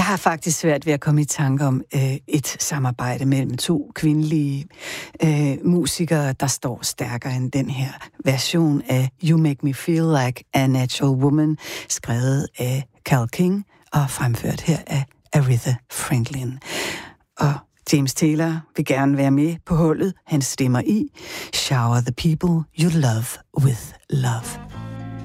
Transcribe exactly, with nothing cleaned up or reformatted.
Jeg har faktisk svært ved at komme i tanke om øh, et samarbejde mellem to kvindelige øh, musikere, der står stærkere end den her version af You Make Me Feel Like a Natural Woman, skrevet af Carole King og fremført her af Aretha Franklin. Og James Taylor vil gerne være med på hullet. Han stemmer i Shower the People You Love with Love.